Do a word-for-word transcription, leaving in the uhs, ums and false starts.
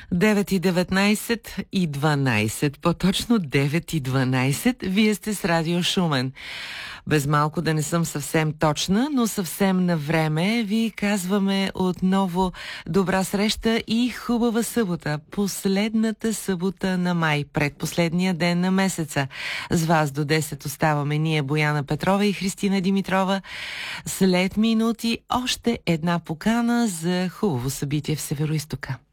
девет и деветнайсет и дванайсет, по-точно девет и дванайсет, вие сте с Радио Шумен. Без малко да не съм съвсем точна, но съвсем на време ви казваме отново добра среща и хубава събота. Последната събота на май, предпоследния ден на месеца. С вас до десет оставаме ние, Бояна Петрова и Христина Димитрова. След минути още една покана за хубаво събитие в Североистока.